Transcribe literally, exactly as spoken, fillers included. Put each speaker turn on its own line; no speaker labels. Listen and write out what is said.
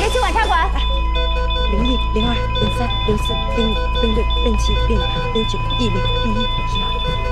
别去晚茶馆。
零一、零二、零三、零四、零五、零六、零七、零八、零九、一零、一一、一二。